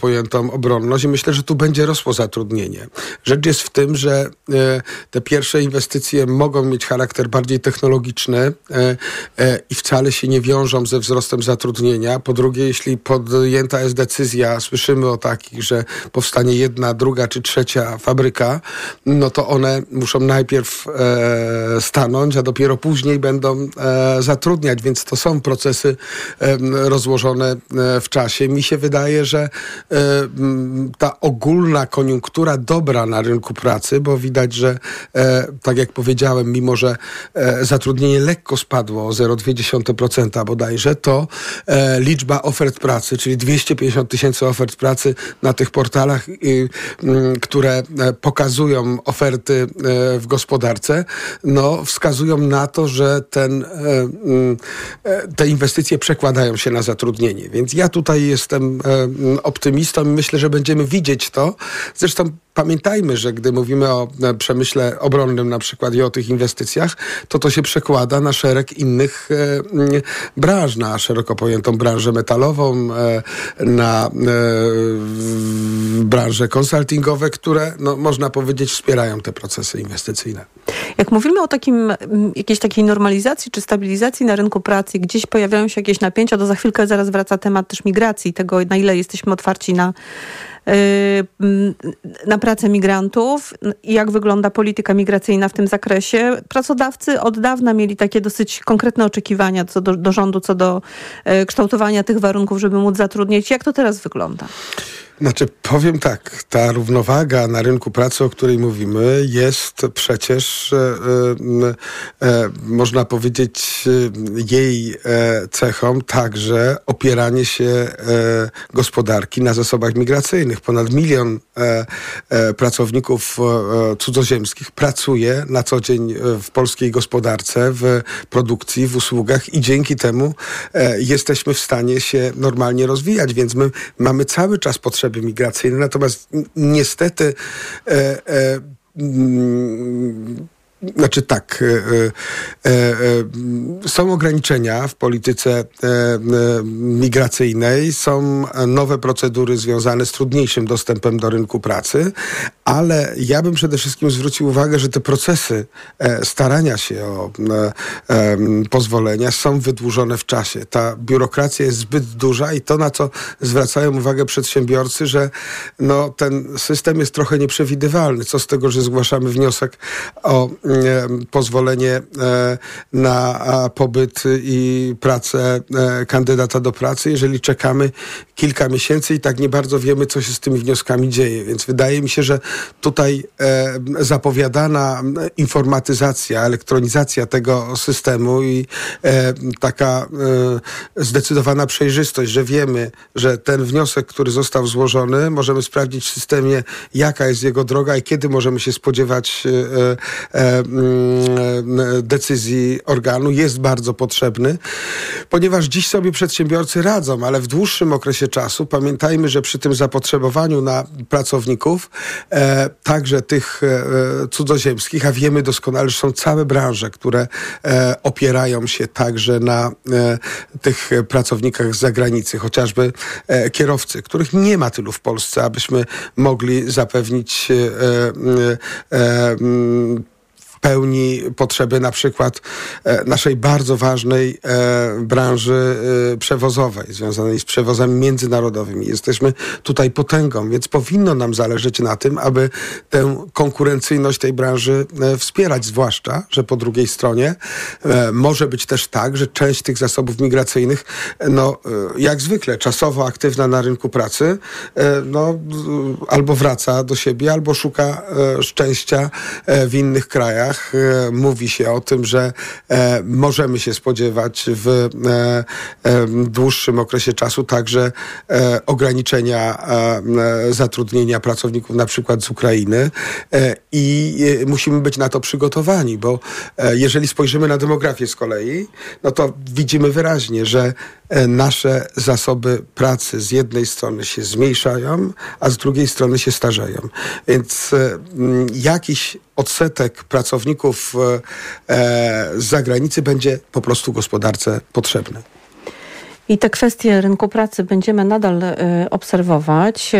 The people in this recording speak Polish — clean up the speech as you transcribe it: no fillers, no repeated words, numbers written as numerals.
pojętą obronność i myślę, że tu będzie rosło zatrudnienie. Rzecz jest w tym, że te pierwsze inwestycje mogą mieć charakter bardziej technologiczny i wcale się nie wiążą ze wzrostem zatrudnienia. Po drugie, jeśli podjęta jest decyzja, słyszymy o takich, że powstanie jedna, druga czy trzecia fabryka, no to one muszą najpierw stanąć, a dopiero później będą zatrudniać, więc to są procesy rozłożone w czasie. Mi się wydaje, że ta ogólna koniunktura dobra na rynku pracy, bo widać, że tak jak powiedziałem, mimo że zatrudnienie lekko spadło o 0,2% bodajże, to liczba ofert pracy, czyli 250 000 ofert pracy na tych portalach, które pokazują oferty w gospodarce, no wskazują na to, że te inwestycje przekładają się na zatrudnienie. Więc ja tutaj jestem optymistą i myślę, że będziemy widzieć to. Zresztą pamiętajmy, że gdy mówimy o przemyśle obronnym na przykład i o tych inwestycjach, to się przekłada na szereg innych branż, na szeroko pojętą branżę metalową, na branże konsultingowe, które, no, można powiedzieć, wspierają te procesy inwestycyjne. Jak mówimy o jakiejś takiej normalizacji czy stabilizacji na rynku pracy, gdzieś pojawiają się jakieś napięcia, to za chwilkę zaraz wraca temat też migracji, tego na ile jesteśmy otwarci na pracę migrantów i jak wygląda polityka migracyjna w tym zakresie. Pracodawcy od dawna mieli takie dosyć konkretne oczekiwania do rządu, co do kształtowania tych warunków, żeby móc zatrudnić. Jak to teraz wygląda? Znaczy, powiem tak, ta równowaga na rynku pracy, o której mówimy, jest przecież, można powiedzieć, jej cechą także opieranie się gospodarki na zasobach migracyjnych. Ponad 1 milion pracowników cudzoziemskich pracuje na co dzień w polskiej gospodarce, w produkcji, w usługach i dzięki temu jesteśmy w stanie się normalnie rozwijać, więc my mamy cały czas potrzeby migracyjne, natomiast niestety znaczy tak, są ograniczenia w polityce migracyjnej, są nowe procedury związane z trudniejszym dostępem do rynku pracy, ale ja bym przede wszystkim zwrócił uwagę, że te procesy starania się o pozwolenia są wydłużone w czasie. Ta biurokracja jest zbyt duża i to, na co zwracają uwagę przedsiębiorcy, że no, ten system jest trochę nieprzewidywalny. Co z tego, że zgłaszamy wniosek o pozwolenie na pobyt i pracę kandydata do pracy, jeżeli czekamy kilka miesięcy i tak nie bardzo wiemy, co się z tymi wnioskami dzieje. Więc wydaje mi się, że tutaj zapowiadana informatyzacja, elektronizacja tego systemu i taka zdecydowana przejrzystość, że wiemy, że ten wniosek, który został złożony, możemy sprawdzić w systemie, jaka jest jego droga i kiedy możemy się spodziewać decyzji organu, jest bardzo potrzebny, ponieważ dziś sobie przedsiębiorcy radzą, ale w dłuższym okresie czasu pamiętajmy, że przy tym zapotrzebowaniu na pracowników, także tych cudzoziemskich, a wiemy doskonale, że są całe branże, które opierają się także na tych pracownikach z zagranicy, chociażby kierowcy, których nie ma tylu w Polsce, abyśmy mogli zapewnić pełni potrzeby na przykład naszej bardzo ważnej branży przewozowej, związanej z przewozami międzynarodowymi. Jesteśmy tutaj potęgą, więc powinno nam zależeć na tym, aby tę konkurencyjność tej branży wspierać, zwłaszcza, że po drugiej stronie może być też tak, że część tych zasobów migracyjnych, no jak zwykle, czasowo aktywna na rynku pracy, no albo wraca do siebie, albo szuka szczęścia w innych krajach. Mówi się o tym, że możemy się spodziewać w dłuższym okresie czasu także ograniczenia zatrudnienia pracowników na przykład z Ukrainy i musimy być na to przygotowani, bo jeżeli spojrzymy na demografię z kolei, no to widzimy wyraźnie, że nasze zasoby pracy z jednej strony się zmniejszają, a z drugiej strony się starzeją. Więc jakiś odsetek pracowników z zagranicy będzie po prostu gospodarce potrzebny. I te kwestie rynku pracy będziemy nadal obserwować.